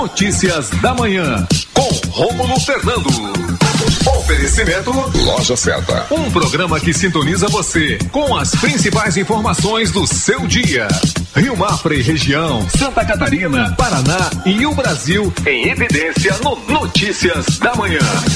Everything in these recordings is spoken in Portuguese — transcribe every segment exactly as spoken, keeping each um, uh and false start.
Notícias da manhã, com Rômulo Fernando. Oferecimento Loja Certa. Um programa que sintoniza você com as principais informações do seu dia. Rio Mafra, região, Santa Catarina, Paraná e o Brasil em evidência no Notícias da Manhã.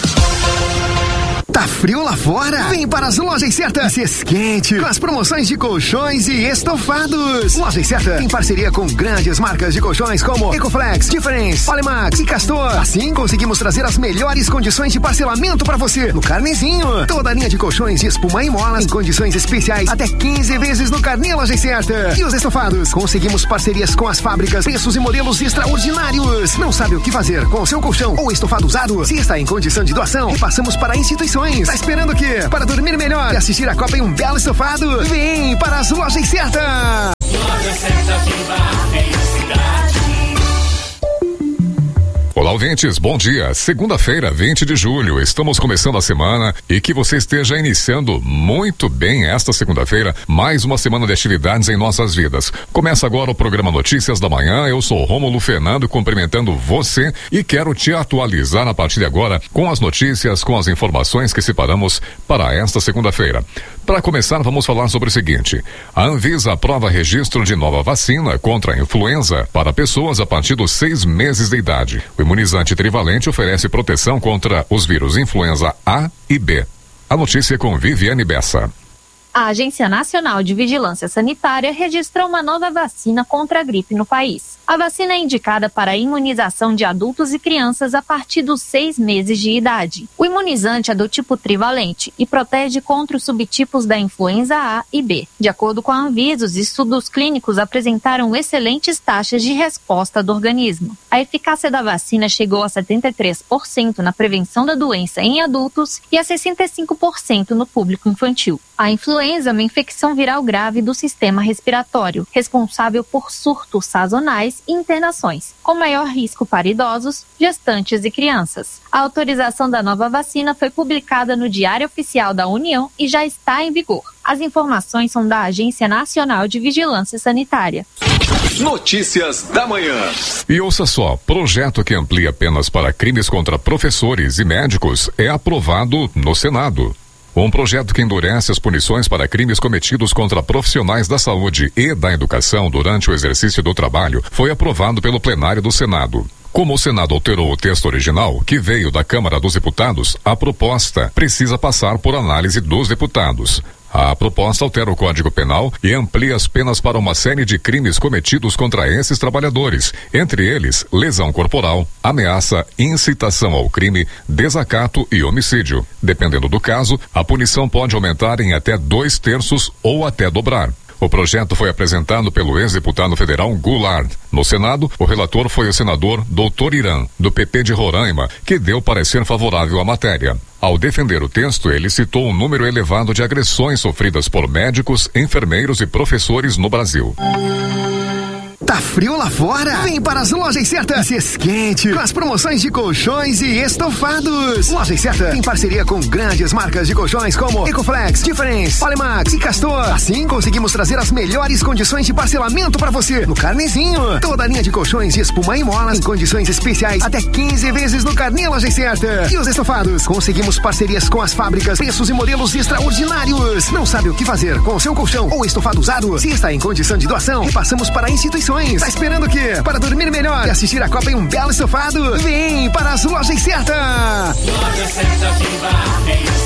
Tá frio lá fora? Vem para as Lojas Certa se esquente com as promoções de colchões e estofados. Lojas Certa em parceria com grandes marcas de colchões como Ecoflex, Difference, Polimax e Castor. Assim conseguimos trazer as melhores condições de parcelamento para você no carnezinho. Toda a linha de colchões de espuma e molas em condições especiais até quinze vezes no carnê Lojas Certa. E os estofados, conseguimos parcerias com as fábricas, preços e modelos extraordinários. Não sabe o que fazer com o seu colchão ou estofado usado? Se está em condição de doação, repassamos para instituições. Tá esperando o quê? Para dormir melhor e assistir a Copa em um belo estofado? Vem para as Lojas Certa! Lojas Certa, viva a felicidade. Olá, ouvintes, bom dia. Segunda-feira, vinte de julho, estamos começando a semana e que você esteja iniciando muito bem esta segunda-feira, mais uma semana de atividades em nossas vidas. Começa agora o programa Notícias da Manhã, eu sou Rômulo Fernando, cumprimentando você e quero te atualizar a partir de agora com as notícias, com as informações que separamos para esta segunda-feira. Para começar, vamos falar sobre o seguinte: a Anvisa aprova registro de nova vacina contra a influenza para pessoas a partir dos seis meses de idade. O imunizante trivalente oferece proteção contra os vírus influenza A e B. A notícia é com Viviane Bessa. A Agência Nacional de Vigilância Sanitária registrou uma nova vacina contra a gripe no país. A vacina é indicada para a imunização de adultos e crianças a partir dos seis meses de idade. O imunizante é do tipo trivalente e protege contra os subtipos da influenza A e B. De acordo com a Anvisa, os estudos clínicos apresentaram excelentes taxas de resposta do organismo. A eficácia da vacina chegou a setenta e três por cento na prevenção da doença em adultos e a sessenta e cinco por cento no público infantil. A influenza é uma infecção viral grave do sistema respiratório, responsável por surtos sazonais e internações, com maior risco para idosos, gestantes e crianças. A autorização da nova vacina foi publicada no Diário Oficial da União e já está em vigor. As informações são da Agência Nacional de Vigilância Sanitária. Notícias da Manhã. E ouça só, projeto que amplia penas para crimes contra professores e médicos é aprovado no Senado. Um projeto que endurece as punições para crimes cometidos contra profissionais da saúde e da educação durante o exercício do trabalho foi aprovado pelo plenário do Senado. Como o Senado alterou o texto original, que veio da Câmara dos Deputados, a proposta precisa passar por análise dos deputados. A proposta altera o Código Penal e amplia as penas para uma série de crimes cometidos contra esses trabalhadores, entre eles lesão corporal, ameaça, incitação ao crime, desacato e homicídio. Dependendo do caso, a punição pode aumentar em até dois terços ou até dobrar. O projeto foi apresentado pelo ex-deputado federal Goulart. No Senado, o relator foi o senador doutor Irã, do P P de Roraima, que deu parecer favorável à matéria. Ao defender o texto, ele citou um número elevado de agressões sofridas por médicos, enfermeiros e professores no Brasil. Tá frio lá fora? Vem para as Lojas Certa se esquente com as promoções de colchões e estofados. Lojas Certa em parceria com grandes marcas de colchões como Ecoflex, Difference, Polimax e Castor. Assim conseguimos trazer as melhores condições de parcelamento para você no carnezinho. Toda a linha de colchões de espuma e molas em condições especiais até quinze vezes no carnê Lojas Certa. E os estofados, conseguimos parcerias com as fábricas, preços e modelos extraordinários. Não sabe o que fazer com o seu colchão ou estofado usado? Se está em condição de doação, repassamos para instituições. Tá esperando o quê? Para dormir melhor e assistir a Copa em um belo estofado? Vem para as Lojas Certa! Lojas Certa, viva a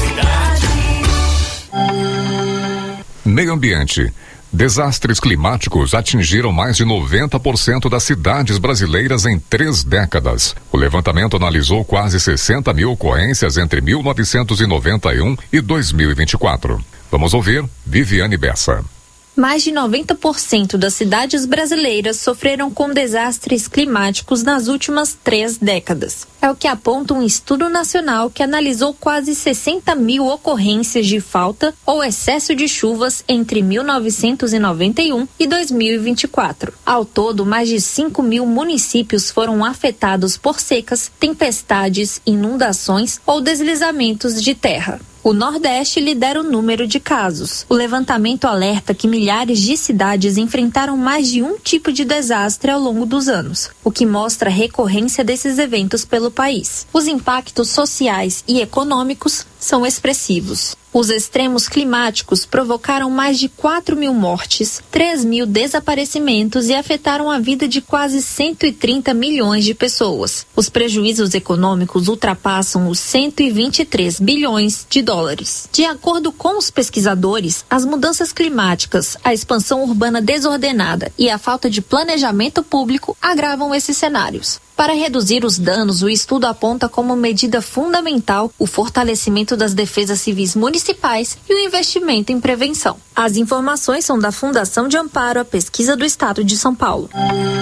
felicidade. Meio ambiente. Desastres climáticos atingiram mais de noventa por cento das cidades brasileiras em três décadas. O levantamento analisou quase sessenta mil ocorrências entre mil novecentos e noventa e um e dois mil e vinte e quatro. Vamos ouvir Viviane Bessa. Mais de noventa por cento das cidades brasileiras sofreram com desastres climáticos nas últimas três décadas. É o que aponta um estudo nacional que analisou quase sessenta mil ocorrências de falta ou excesso de chuvas entre mil novecentos e noventa e um e dois mil e vinte e quatro. Ao todo, mais de cinco mil municípios foram afetados por secas, tempestades, inundações ou deslizamentos de terra. O O Nordeste lidera o número de casos. O levantamento alerta que milhares de cidades enfrentaram mais de um tipo de desastre ao longo dos anos, o que mostra a recorrência desses eventos pelo país. Os impactos sociais e econômicos são expressivos. Os extremos climáticos provocaram mais de quatro mil mortes, três mil desaparecimentos e afetaram a vida de quase cento e trinta milhões de pessoas. Os prejuízos econômicos ultrapassam os cento e vinte e três bilhões de dólares. De acordo com os pesquisadores, as mudanças climáticas, a expansão urbana desordenada e a falta de planejamento público agravam esses cenários. Para reduzir os danos, o estudo aponta como medida fundamental o fortalecimento das defesas civis municipais e o investimento em prevenção. As informações são da Fundação de Amparo à Pesquisa do Estado de São Paulo.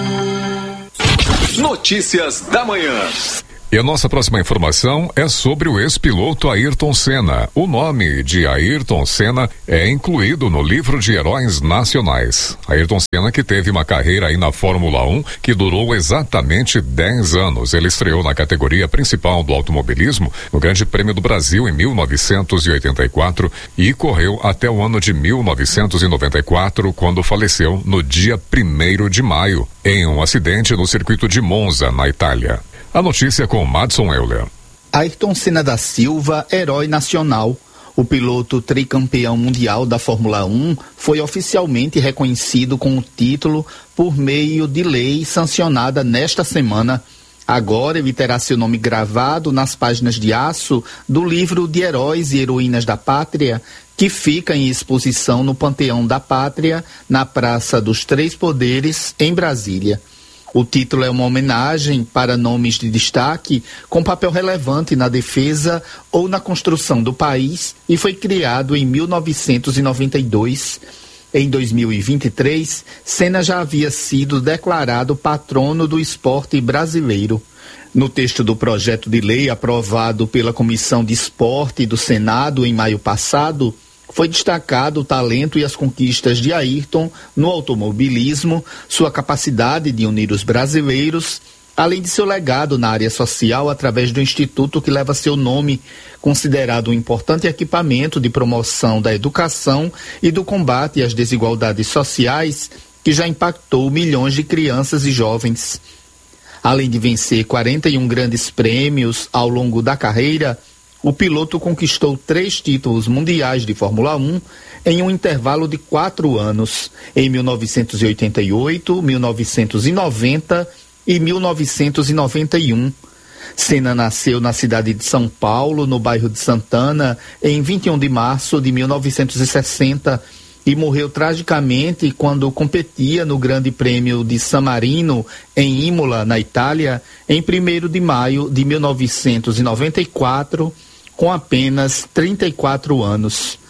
Notícias da manhã. E a nossa próxima informação é sobre o ex-piloto Ayrton Senna. O nome de Ayrton Senna é incluído no livro de heróis nacionais. Ayrton Senna, que teve uma carreira aí na Fórmula um que durou exatamente dez anos. Ele estreou na categoria principal do automobilismo no Grande Prêmio do Brasil em mil novecentos e oitenta e quatro e correu até o ano de mil novecentos e noventa e quatro, quando faleceu no dia primeiro de maio, em um acidente no circuito de Monza, na Itália. A notícia com Madson Euler. Ayrton Senna da Silva, herói nacional. O piloto tricampeão mundial da Fórmula um foi oficialmente reconhecido com o título por meio de lei sancionada nesta semana. Agora ele terá seu nome gravado nas páginas de aço do livro de Heróis e Heroínas da Pátria, que fica em exposição no Panteão da Pátria, na Praça dos Três Poderes, em Brasília. O título é uma homenagem para nomes de destaque com papel relevante na defesa ou na construção do país e foi criado em mil novecentos e noventa e dois. Em dois mil e vinte e três, Senna já havia sido declarado patrono do esporte brasileiro. No texto do projeto de lei aprovado pela Comissão de Esporte do Senado em maio passado, foi destacado o talento e as conquistas de Ayrton no automobilismo, sua capacidade de unir os brasileiros, além de seu legado na área social através do instituto que leva seu nome, considerado um importante equipamento de promoção da educação e do combate às desigualdades sociais, que já impactou milhões de crianças e jovens. Além de vencer quarenta e um grandes prêmios ao longo da carreira, o piloto conquistou três títulos mundiais de Fórmula um em um intervalo de quatro anos, em mil novecentos e oitenta e oito, mil novecentos e noventa e mil novecentos e noventa e um. Senna nasceu na cidade de São Paulo, no bairro de Santana, em vinte e um de março de mil novecentos e sessenta e morreu tragicamente quando competia no Grande Prêmio de San Marino, em Imola, na Itália, em primeiro de maio de mil novecentos e noventa e quatro, com apenas trinta e quatro anos.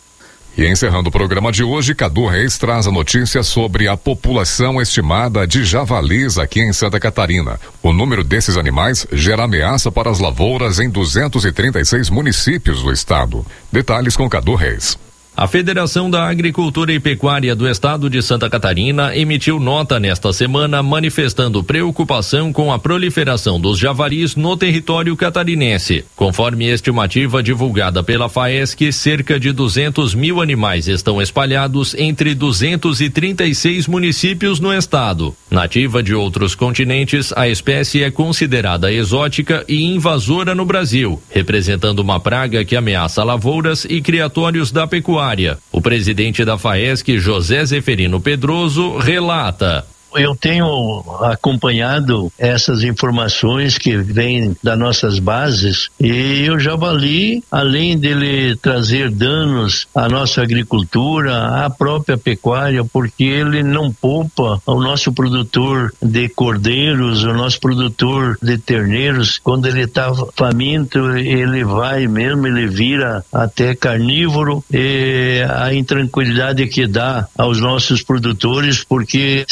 E encerrando o programa de hoje, Cadu Reis traz a notícia sobre a população estimada de javalis aqui em Santa Catarina. O número desses animais gera ameaça para as lavouras em duzentos e trinta e seis municípios do estado. Detalhes com Cadu Reis. A Federação da Agricultura e Pecuária do Estado de Santa Catarina emitiu nota nesta semana manifestando preocupação com a proliferação dos javalis no território catarinense. Conforme estimativa divulgada pela FAESC, cerca de duzentos mil animais estão espalhados entre duzentos e trinta e seis municípios no estado. Nativa de outros continentes, a espécie é considerada exótica e invasora no Brasil, representando uma praga que ameaça lavouras e criatórios da pecuária. O presidente da FAESC, José Zeferino Pedroso, relata: Eu tenho acompanhado essas informações que vêm das nossas bases e o javali, além dele trazer danos à nossa agricultura, à própria pecuária, porque ele não poupa o nosso produtor de cordeiros, o nosso produtor de terneiros. Quando ele está faminto, ele vai mesmo, ele vira até carnívoro, e a intranquilidade que dá aos nossos produtores, porque se você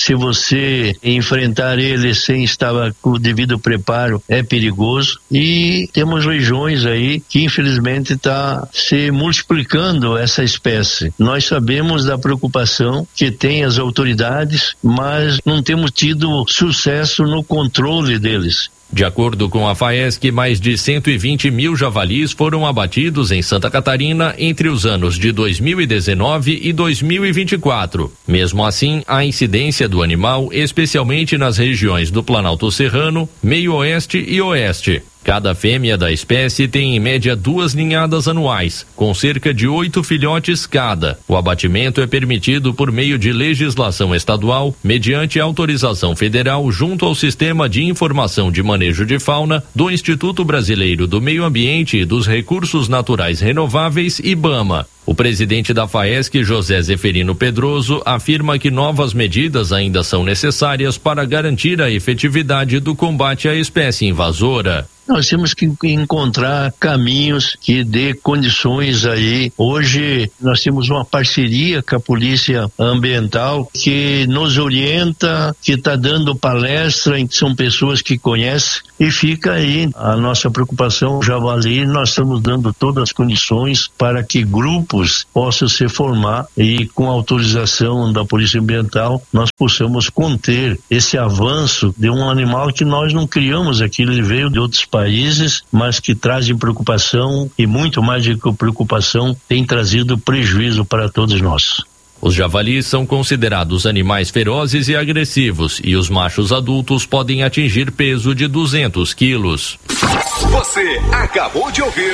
você enfrentar ele sem estar com o devido preparo é perigoso. E temos regiões aí que infelizmente está se multiplicando essa espécie. Nós sabemos da preocupação que tem as autoridades, mas não temos tido sucesso no controle deles. De acordo com a FAESC, mais de cento e vinte mil javalis foram abatidos em Santa Catarina entre os anos de dois mil e dezenove e dois mil e vinte e quatro. Mesmo assim, a incidência do animal, especialmente nas regiões do Planalto Serrano, Meio Oeste e Oeste. Cada fêmea da espécie tem em média duas ninhadas anuais, com cerca de oito filhotes cada. O abatimento é permitido por meio de legislação estadual, mediante autorização federal junto ao Sistema de Informação de Manejo de Fauna do Instituto Brasileiro do Meio Ambiente e dos Recursos Naturais Renováveis, IBAMA. O presidente da FAESC, José Zeferino Pedroso, afirma que novas medidas ainda são necessárias para garantir a efetividade do combate à espécie invasora. Nós temos que encontrar caminhos que dê condições aí. Hoje nós temos uma parceria com a Polícia Ambiental que nos orienta, que está dando palestra, são pessoas que conhecem, e fica aí a nossa preocupação. O javali, nós estamos dando todas as condições para que grupos possam se formar e, com autorização da Polícia Ambiental, nós possamos conter esse avanço de um animal que nós não criamos aqui, ele veio de outros países, mas que trazem preocupação, e muito mais do que preocupação, tem trazido prejuízo para todos nós. Os javalis são considerados animais ferozes e agressivos, e os machos adultos podem atingir peso de duzentos quilos. Você acabou de ouvir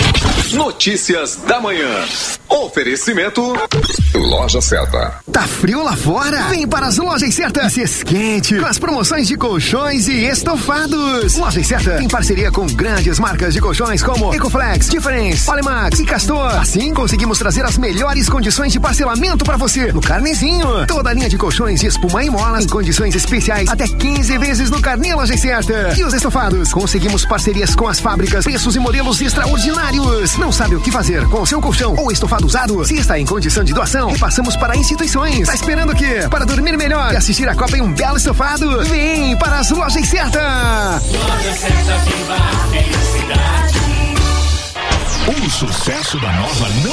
Notícias da Manhã. Oferecimento Loja Certa. Tá frio lá fora? Vem para as Lojas Certa. Se esquente com as promoções de colchões e estofados. Lojas Certa tem parceria com grandes marcas de colchões como Ecoflex, Difference, Polimax e Castor. Assim conseguimos trazer as melhores condições de parcelamento para você no carnezinho. Toda a linha de colchões de espuma e molas em condições especiais, até quinze vezes no carnê Loja Certa. E os estofados, conseguimos parcerias com as fábricas, preços e modelos extraordinários. Não sabe o que fazer com o seu colchão ou estofado usado? Se está em condição de doação, repassamos para instituições. Tá esperando o quê? Para dormir melhor e assistir a Copa em um belo estofado? Vem para as Lojas Certa. Loja Certa, viva a felicidade. O sucesso da nova não